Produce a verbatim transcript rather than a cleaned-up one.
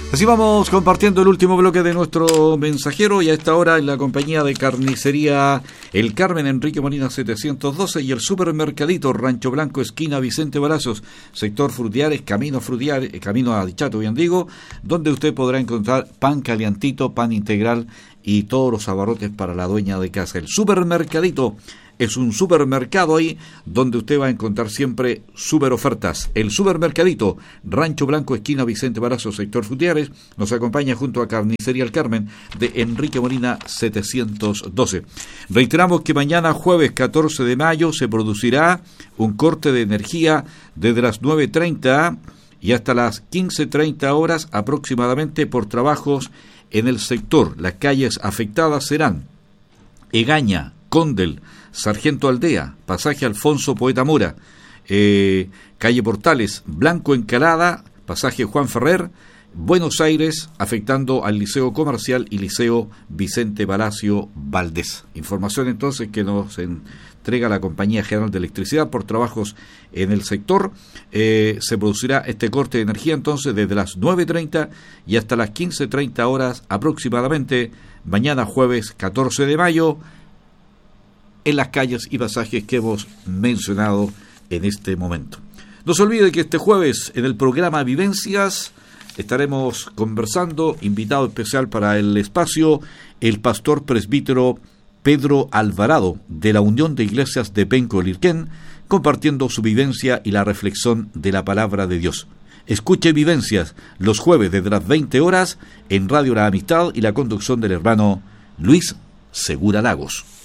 Así vamos compartiendo el último bloque de nuestro mensajero y a esta hora en la compañía de Carnicería El Carmen, Enrique Molina setecientos doce, y el Supermercadito Rancho Blanco, esquina Vicente Balazos, sector Frutiares, camino Frutiares, camino a Dichato, bien digo, donde usted podrá encontrar pan calientito, pan integral y todos los abarrotes para la dueña de casa. El Supermercadito es un supermercado ahí donde usted va a encontrar siempre super ofertas. El Supermercadito Rancho Blanco, esquina Vicente Barazo, sector Frutiares, nos acompaña junto a Carnicería El Carmen de Enrique Molina setecientos doce. Reiteramos que mañana jueves catorce de mayo se producirá un corte de energía desde las nueve treinta y hasta las quince treinta horas aproximadamente por trabajos en el sector. Las calles afectadas serán Egaña, Condel, Sargento Aldea, Pasaje Alfonso Poeta Mora, eh, Calle Portales, Blanco Encalada, Pasaje Juan Ferrer, Buenos Aires, afectando al Liceo Comercial y Liceo Vicente Palacio Valdés. Información entonces que nos entrega la Compañía General de Electricidad por trabajos en el sector. Eh, se producirá este corte de energía entonces desde las nueve treinta y hasta las quince treinta horas aproximadamente, mañana jueves catorce de mayo, en las calles y pasajes que hemos mencionado en este momento. No se olvide que este jueves en el programa Vivencias estaremos conversando, invitado especial para el espacio, el pastor presbítero Pedro Alvarado de la Unión de Iglesias de Penco Lirquén, compartiendo su vivencia y la reflexión de la palabra de Dios. Escuche Vivencias los jueves desde las veinte horas en Radio La Amistad y la conducción del hermano Luis Segura Lagos.